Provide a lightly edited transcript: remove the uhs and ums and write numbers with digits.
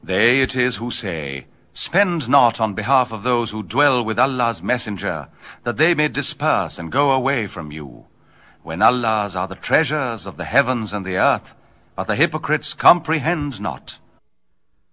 They it is who say, Spend not on behalf of those who dwell with Allah's messenger, that they may disperse and go away from you. When Allah's are the treasures of the heavens and the earth, but the hypocrites comprehend not.